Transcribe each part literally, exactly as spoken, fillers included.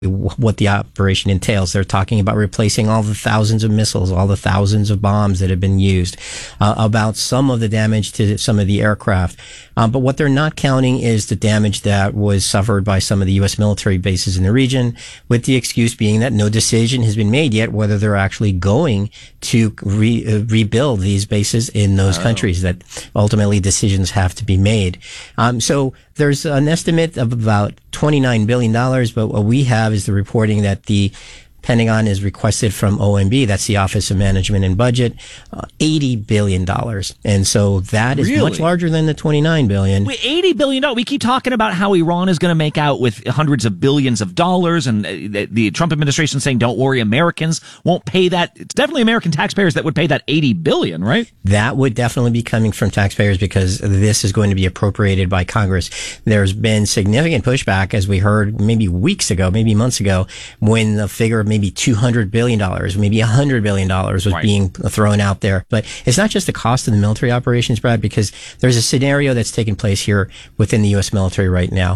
what the operation entails. They're talking about replacing all the thousands of missiles, all the thousands of bombs that have been used, uh, about some of the damage to some of the aircraft. Um, but what they're not counting is the damage that was suffered by some of the U S military bases in the region, with the excuse being that no decision has been made yet whether they're actually going to re- uh, rebuild these bases in those oh. countries, that ultimately decisions have to be made. Um, so there's an estimate of about twenty-nine billion dollars, but what we have is the reporting that the Pentagon has requested from O M B, that's the Office of Management and Budget, uh, eighty billion dollars. And so that is really? much larger than the twenty-nine billion dollars. Wait, eighty billion dollars. We keep talking about how Iran is going to make out with hundreds of billions of dollars, and the, the Trump administration saying, don't worry, Americans won't pay that. It's definitely American taxpayers that would pay that eighty billion dollars, right? That would definitely be coming from taxpayers, because this is going to be appropriated by Congress. There's been significant pushback, as we heard maybe weeks ago, maybe months ago, when the figure of maybe two hundred billion dollars, maybe one hundred billion dollars was right. being thrown out there. But it's not just the cost of the military operations, Brad, because there's a scenario that's taking place here within the U S military right now.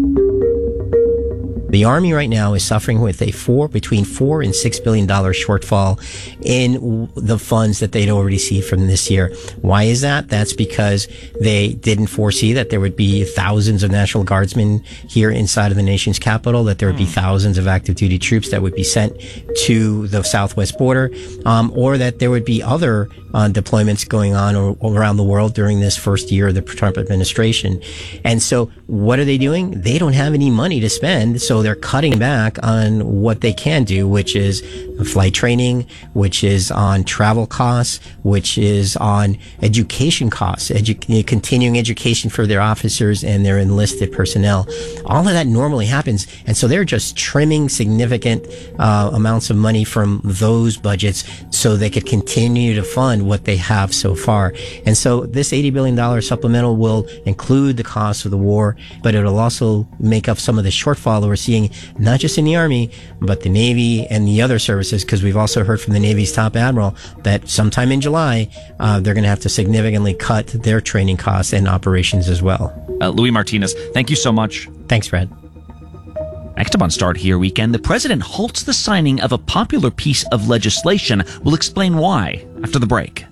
The Army right now is suffering with a four, between four and six billion dollar shortfall in the funds that they'd already see from this year. Why is that? That's because they didn't foresee that there would be thousands of National Guardsmen here inside of the nation's capital, that there would be thousands of active duty troops that would be sent to the southwest border, um, or that there would be other uh, deployments going on or, around the world during this first year of the Trump administration. And so what are they doing? They don't have any money to spend, so they're cutting back on what they can do, which is flight training, which is on travel costs, which is on education costs, edu- continuing education for their officers and their enlisted personnel. All of that normally happens. And so they're just trimming significant uh, amounts of money from those budgets so they could continue to fund what they have so far. And so this eighty billion dollars supplemental will include the cost of the war, but it'll also make up some of the shortfall that we're seeing, not just in the Army, but the Navy and the other services, because we've also heard from the Navy's top admiral that sometime in July, uh, they're going to have to significantly cut their training costs and operations as well. Uh, Louis Martinez, thank you so much. Thanks, Fred. Next up on Start Here Weekend, the president halts the signing of a popular piece of legislation. We'll explain why after the break.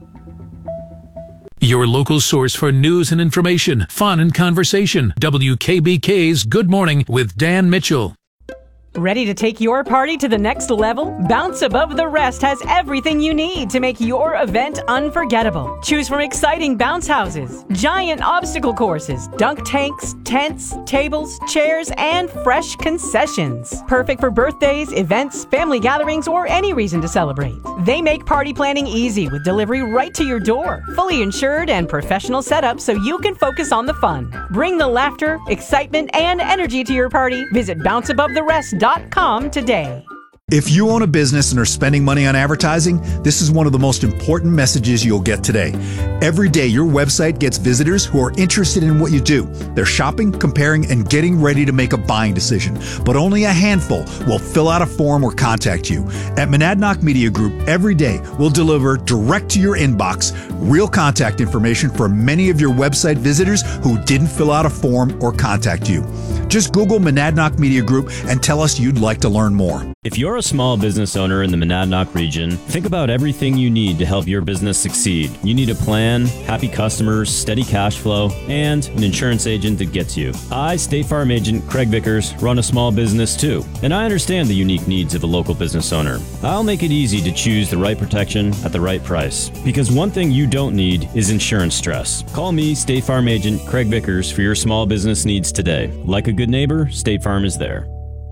Your local source for news and information, fun and conversation. W K B K's Good Morning with Dan Mitchell. Ready to take your party to the next level? Bounce Above the Rest has everything you need to make your event unforgettable. Choose from exciting bounce houses, giant obstacle courses, dunk tanks, tents, tables, chairs, and fresh concessions. Perfect for birthdays, events, family gatherings, or any reason to celebrate. They make party planning easy with delivery right to your door. Fully insured and professional setup so you can focus on the fun. Bring the laughter, excitement, and energy to your party. Visit bounce above the rest dot com today. If you own a business and are spending money on advertising, this is one of the most important messages you'll get today. Every day, your website gets visitors who are interested in what you do. They're shopping, comparing, and getting ready to make a buying decision. But only a handful will fill out a form or contact you. At Monadnock Media Group, every day, we'll deliver direct to your inbox real contact information for many of your website visitors who didn't fill out a form or contact you. Just Google Monadnock Media Group and tell us you'd like to learn more. If you're a small business owner in the Monadnock region, think about everything you need to help your business succeed. You need a plan, happy customers, steady cash flow, and an insurance agent that gets you. I, State Farm Agent Craig Vickers, run a small business too, and I understand the unique needs of a local business owner. I'll make it easy to choose the right protection at the right price, because one thing you don't need is insurance stress. Call me, State Farm Agent Craig Vickers, for your small business needs today. Like a good neighbor, State Farm is there.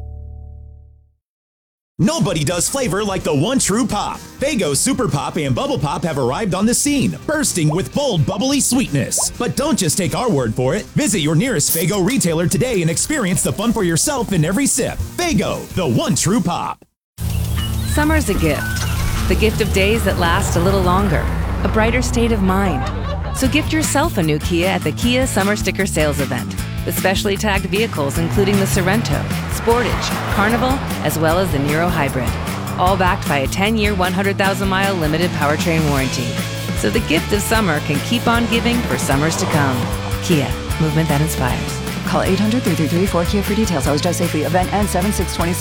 Nobody does flavor like the one true pop. Faygo Super Pop and Bubble Pop have arrived on the scene, bursting with bold, bubbly sweetness. But don't just take our word for it. Visit your nearest Faygo retailer today and experience the fun for yourself in every sip. Faygo, the one true pop. Summer's a gift. The gift of days that last a little longer. A brighter state of mind. So gift yourself a new Kia at the Kia Summer Sticker Sales Event. With specially tagged vehicles including the Sorento, Sportage, Carnival, as well as the Niro Hybrid. All backed by a ten-year, one hundred thousand mile limited powertrain warranty. So the gift of summer can keep on giving for summers to come. Kia, movement that inspires. Call eight hundred, three three three, four K I A for details. Always drive safely. Event ends seven six twenty-six.